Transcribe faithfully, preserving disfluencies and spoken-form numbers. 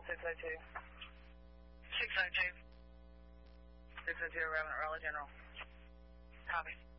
six oh two. six oh two. six oh two, Revenant Raleigh General. Copy.